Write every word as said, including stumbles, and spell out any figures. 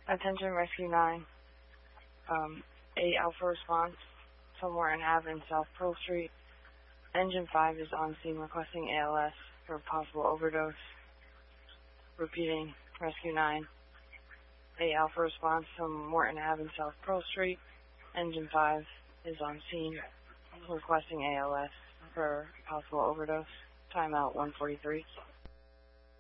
Attention Rescue nine. Um, eight Alpha response, somewhere in Haven, South Pearl Street. Engine five is on scene requesting A L S for possible overdose. Repeating, Rescue nine. eight Alpha response from Morton Avenue, South Pearl Street. Engine five is on scene requesting A L S for possible overdose. Timeout one forty-three.